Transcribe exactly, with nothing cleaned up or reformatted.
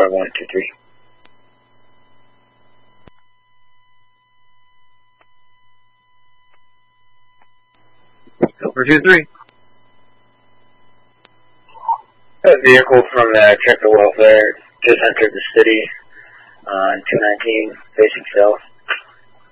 five one two three. Silver two three. A vehicle from the Tractor Welfare just entered the city on two nineteen, facing south.